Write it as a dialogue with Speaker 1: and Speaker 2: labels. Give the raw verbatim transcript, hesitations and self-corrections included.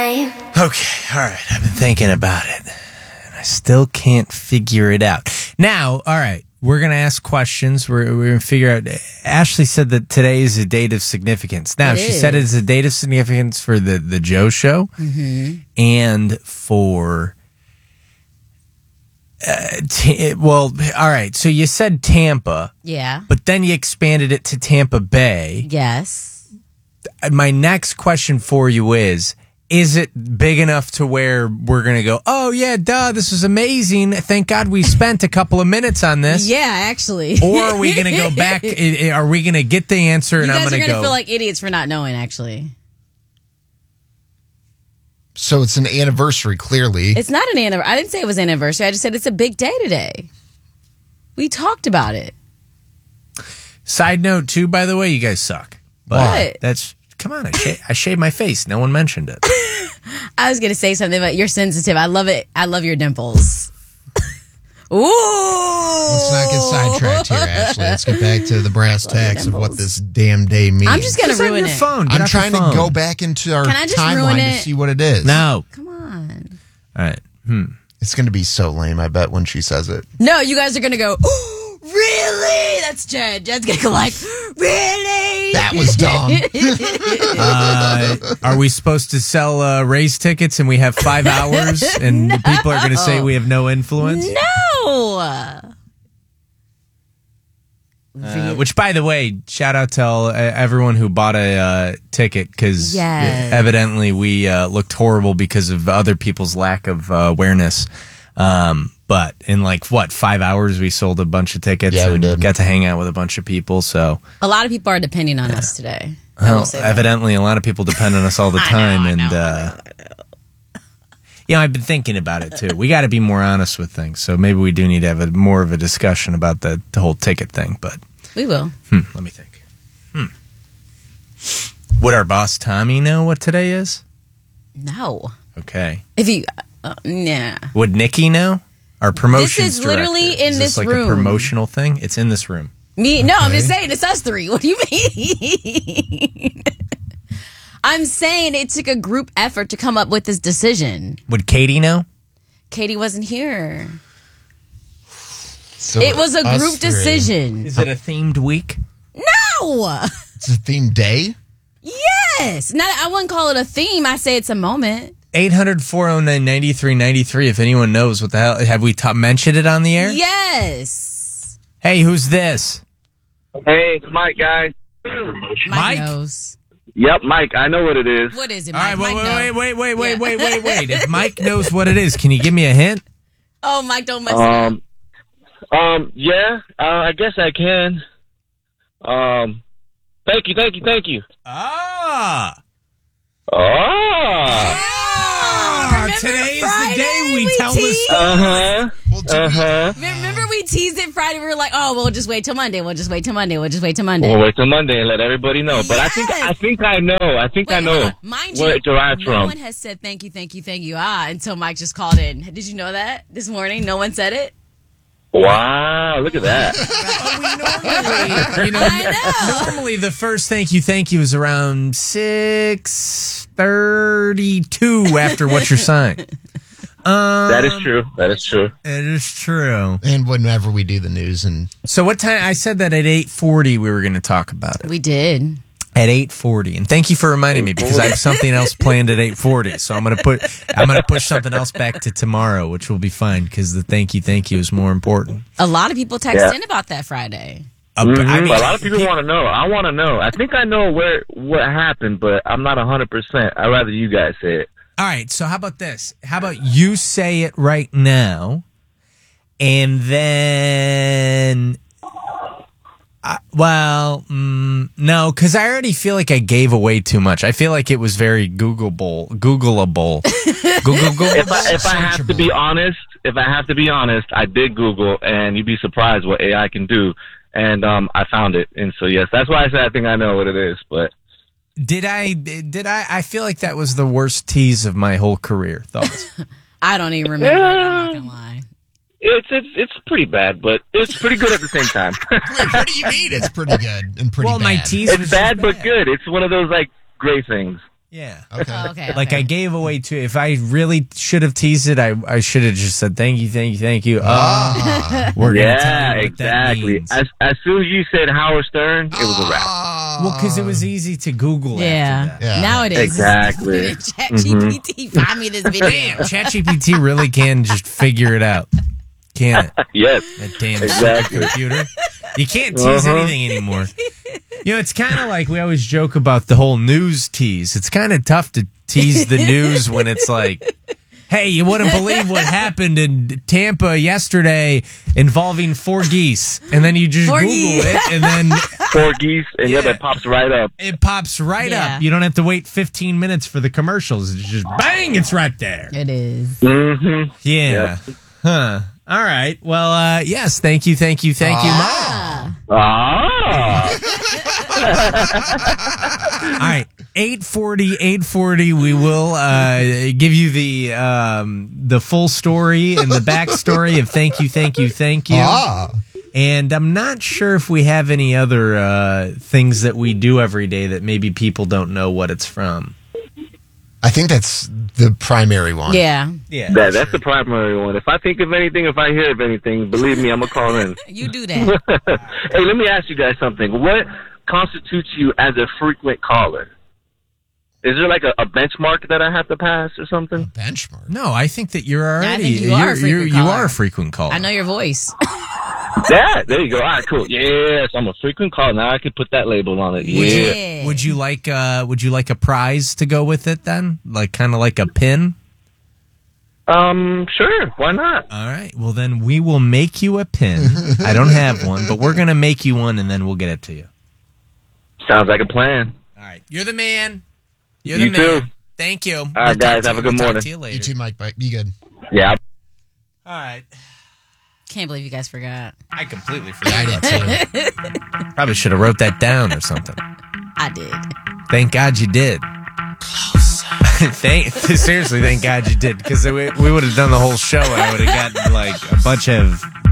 Speaker 1: time.
Speaker 2: Okay, all right. I've been thinking about it, and I still can't figure it out. Now, all right, we're going to ask questions. We're, we're going to figure out. Ashley said that today is a date of significance. Now,
Speaker 3: It
Speaker 2: she
Speaker 3: is.
Speaker 2: said it's a date of significance for the, the Joe Show
Speaker 3: Mm-hmm.
Speaker 2: and for... Uh, t- well, all right. So you said Tampa,
Speaker 3: Yeah.
Speaker 2: but then you expanded it to Tampa Bay.
Speaker 3: Yes.
Speaker 2: My next question for you is, is it big enough to where we're going to go, oh, yeah, duh, this was amazing. Thank God we spent a couple of minutes on this.
Speaker 3: Yeah, actually.
Speaker 2: Or are we going to go back? I- I- Are we going to get the answer and
Speaker 3: You
Speaker 2: I'm
Speaker 3: guys are
Speaker 2: going to
Speaker 3: going to
Speaker 2: go?
Speaker 3: feel like idiots for not knowing, actually.
Speaker 4: So it's an anniversary, clearly.
Speaker 3: It's not an anniversary. I didn't say it was an anniversary. I just said it's a big day today. We talked about it.
Speaker 2: Side note, too, by the way, you guys suck. But
Speaker 3: What?
Speaker 2: that's, come on, I, sh- I shaved my face. No one mentioned it.
Speaker 3: I was going to say something, but you're sensitive. I love it. I love your dimples. Ooh.
Speaker 4: Let's not get sidetracked here, Ashley. Let's get back to the brass tacks of what this damn day means.
Speaker 3: I'm just going
Speaker 2: Just
Speaker 3: to
Speaker 2: on
Speaker 3: ruin
Speaker 2: your
Speaker 3: it.
Speaker 2: phone. Get
Speaker 4: I'm
Speaker 2: off
Speaker 4: trying
Speaker 2: your
Speaker 4: to
Speaker 2: phone.
Speaker 4: go back into our
Speaker 3: Can I just ruin
Speaker 4: timeline to
Speaker 3: it?
Speaker 4: see what it is.
Speaker 2: No.
Speaker 3: Come on.
Speaker 2: All right. Hmm.
Speaker 4: It's going to be so lame, I bet, when she says it.
Speaker 3: No, you guys are going to go, oh, really? That's Jed. Jed's going to go like, really?
Speaker 4: That was dumb.
Speaker 2: Uh, are we supposed to sell uh, race tickets and we have five hours and the people are going to say we have no influence?
Speaker 3: No.
Speaker 2: Uh, which, by the way, shout out to all, uh, everyone who bought a uh, ticket because
Speaker 3: Yes.
Speaker 2: evidently we uh, looked horrible because of other people's lack of uh, awareness. Um, but in like, what, five hours we sold a bunch of tickets
Speaker 4: Yeah, we
Speaker 2: and
Speaker 4: did.
Speaker 2: got to hang out with a bunch of people. So,
Speaker 3: A lot of people are depending on us today. I
Speaker 2: well,
Speaker 3: will say that.
Speaker 2: evidently a lot of people depend on us all the
Speaker 3: I know,
Speaker 2: time.
Speaker 3: I
Speaker 2: and,
Speaker 3: know, I
Speaker 2: uh, you know, I've been thinking about it too. We got to be more honest with things. So maybe we do need to have a, more of a discussion about the, the whole ticket thing. But
Speaker 3: We will.
Speaker 2: hmm, let me think. Hmm. Would our boss Tommy know what today is?
Speaker 3: No.
Speaker 2: Okay.
Speaker 3: If you, uh, nah.
Speaker 2: Would Nikki know? Our promotions
Speaker 3: This is literally
Speaker 2: director.
Speaker 3: in
Speaker 2: Is
Speaker 3: this
Speaker 2: like
Speaker 3: room.
Speaker 2: a promotional thing? It's in this room.
Speaker 3: Me? No, I'm just
Speaker 4: Okay.
Speaker 3: saying it's us three. What do you mean? I'm saying it took a group effort to come up with this decision.
Speaker 2: Would Katie know?
Speaker 3: Katie wasn't here.
Speaker 4: So
Speaker 3: It was a
Speaker 4: us
Speaker 3: group
Speaker 4: three.
Speaker 3: decision.
Speaker 2: Is it a themed week?
Speaker 3: No.
Speaker 4: It's a themed day?
Speaker 3: Yes. Not. I wouldn't call it a theme. I say it's a moment.
Speaker 2: eight hundred, four oh nine, nine three nine three if anyone knows what the hell. Have we ta- mentioned it on the air?
Speaker 3: Yes.
Speaker 2: Hey, who's this?
Speaker 5: Hey, it's Mike, guys.
Speaker 3: Mike,
Speaker 2: Mike?
Speaker 3: knows.
Speaker 5: Yep, Mike. I know what it is.
Speaker 3: What is it,
Speaker 2: All
Speaker 3: Mike?
Speaker 2: right, wait,
Speaker 3: Mike
Speaker 2: wait,
Speaker 3: knows.
Speaker 2: wait, wait, wait, wait,
Speaker 3: Yeah.
Speaker 2: wait, wait, wait. If Mike knows what it is, can you give me a hint?
Speaker 3: Oh, Mike, don't mess up.
Speaker 5: Um, um, yeah. Uh, I guess I can. Um, thank you, thank you, thank you.
Speaker 2: Ah.
Speaker 5: Oh.
Speaker 2: Ah,
Speaker 3: Remember
Speaker 2: today's
Speaker 3: Friday?
Speaker 2: the day we,
Speaker 3: We
Speaker 2: tell the
Speaker 3: teased?
Speaker 2: story.
Speaker 5: Uh huh.
Speaker 4: Well, to
Speaker 5: Uh
Speaker 4: be-
Speaker 5: huh.
Speaker 3: Remember we teased it Friday? We were like, "Oh, we'll just wait till Monday. We'll just wait till Monday. We'll just wait till Monday."
Speaker 5: We'll wait till Monday and let everybody know. But I think
Speaker 3: Yes.
Speaker 5: I think I know. I think
Speaker 3: Wait,
Speaker 5: I know
Speaker 3: hold on. Mind
Speaker 5: where
Speaker 3: you,
Speaker 5: it derives
Speaker 3: no
Speaker 5: from.
Speaker 3: one has said thank you, thank you, thank you. Ah, until Mike just called in. Did you know that this morning? No one said it.
Speaker 5: Wow, look at that.
Speaker 2: Normally, you know,
Speaker 3: I know.
Speaker 2: normally the first thank you, thank you is around six thirty-two after what's your sign. Um,
Speaker 5: That is true. That is true.
Speaker 2: It is true.
Speaker 4: And whenever we do the news and
Speaker 2: So what time? I said that at eight forty we were going to talk about it.
Speaker 3: We did.
Speaker 2: At eight forty, and thank you for reminding me because I have something else planned at eight forty. So I'm gonna put I'm gonna push something else back to tomorrow, which will be fine because the thank you, thank you is more important.
Speaker 3: A lot of people text
Speaker 5: Yeah.
Speaker 3: in about that Friday.
Speaker 2: Uh, but
Speaker 5: Mhm.
Speaker 2: I mean,
Speaker 5: a lot of people want to know. I want to know. I think I know where what happened, but I'm not one hundred percent. I'd rather you guys say it.
Speaker 2: All right, so how about this? How about you say it right now, and then, uh, well, mm, no, because I already feel like I gave away too much. I feel like it was very Googleable, Googleable. Google,
Speaker 5: If I, if I have to be honest, if I have to be honest, I did Google, and you'd be surprised what A I can do, and um, I found it, and so yes, that's why I said I think I know what it is, but.
Speaker 2: Did I? Did I? I feel like that was the worst tease of my whole career. Thoughts?
Speaker 3: I don't even remember. it, I'm not gonna lie.
Speaker 5: It's it's it's pretty bad, but it's pretty good at the same time.
Speaker 4: what do you mean? It's pretty good and pretty
Speaker 2: well,
Speaker 4: bad.
Speaker 2: my tease was
Speaker 5: It's bad
Speaker 2: just
Speaker 5: but good. It's one of those like great things.
Speaker 2: Yeah.
Speaker 4: Okay.
Speaker 3: Oh, okay.
Speaker 2: Like
Speaker 3: okay.
Speaker 2: I gave away two. If I really should have teased it, I I should have just said thank you, thank you, thank you.
Speaker 4: Ah.
Speaker 2: Uh, we're gonna tell
Speaker 5: Yeah,
Speaker 2: you what
Speaker 5: exactly.
Speaker 2: that means.
Speaker 5: As as soon as you said Howard Stern, it was a wrap.
Speaker 2: Well, because it was easy to Google.
Speaker 3: Yeah.
Speaker 2: After that.
Speaker 4: Yeah.
Speaker 3: Now it is.
Speaker 5: Exactly.
Speaker 3: ChatGPT, find me this video.
Speaker 2: Damn, ChatGPT really can just figure it out, can't it?
Speaker 5: Yes.
Speaker 2: That damn
Speaker 5: Exactly.
Speaker 2: computer. You can't tease
Speaker 5: Uh-huh.
Speaker 2: anything anymore. You know, it's kind of like we always joke about the whole news tease. It's kind of tough to tease the news when it's like, hey, you wouldn't believe what happened in Tampa yesterday involving four geese. And then you just
Speaker 3: Four
Speaker 2: Google
Speaker 3: geese.
Speaker 2: it, and then
Speaker 5: Four geese, and yeah,
Speaker 2: Yeah.
Speaker 5: that pops right up.
Speaker 2: it pops right
Speaker 3: Yeah.
Speaker 2: up. You don't have to wait fifteen minutes for the commercials. It's just bang, it's right there.
Speaker 3: It is.
Speaker 5: Mm-hmm.
Speaker 2: Yeah. Huh. All right. Well, uh, yes. Thank you. Thank you. Thank you, Mom.
Speaker 5: Ah.
Speaker 2: All right. eight forty, eight forty. We will uh, give you the um, the full story and the backstory of thank you, thank you, thank you.
Speaker 4: Ah.
Speaker 2: And I'm not sure if we have any other uh, things that we do every day that maybe people don't know what it's from.
Speaker 4: I think that's the primary one.
Speaker 3: Yeah.
Speaker 2: Yeah.
Speaker 5: That, that's the primary one. If I think of anything, if I hear of anything, believe me, I'm going to call in.
Speaker 3: You do that.
Speaker 5: Hey, let me ask you guys something. What constitutes you as a frequent caller? Is there like a, a benchmark that I have to pass or something?
Speaker 4: Benchmark.
Speaker 2: No, I think that you're already
Speaker 3: think you are a
Speaker 2: you're,
Speaker 3: frequent
Speaker 2: you're, you
Speaker 3: caller.
Speaker 2: are a frequent caller.
Speaker 3: I know your voice.
Speaker 5: Yeah, there you go. All right, cool. Yes, I'm a frequent caller. Now I can put that label on it.
Speaker 2: Would
Speaker 5: Yeah.
Speaker 2: you, would you like uh would you like a prize to go with it then? Like kind of like a pin?
Speaker 5: Um, sure. Why not?
Speaker 2: All right. Well then we will make you a pin. I don't have one, but we're going to make you one and then we'll get it to you.
Speaker 5: Sounds like a plan.
Speaker 2: All right. You're the man. You're
Speaker 5: You
Speaker 2: the man.
Speaker 5: too.
Speaker 2: Thank you. All
Speaker 5: right, guys, have a good morning.
Speaker 2: To you later.
Speaker 4: You too, Mike. Bye. Be good.
Speaker 5: Yeah.
Speaker 2: All right.
Speaker 3: Can't believe you guys forgot.
Speaker 2: I completely
Speaker 4: I
Speaker 2: forgot.
Speaker 4: did too.
Speaker 2: Probably should have wrote that down or something.
Speaker 3: I did.
Speaker 2: Thank God you did. thank seriously, thank God you did because we, we would have done the whole show and I would have gotten like a bunch of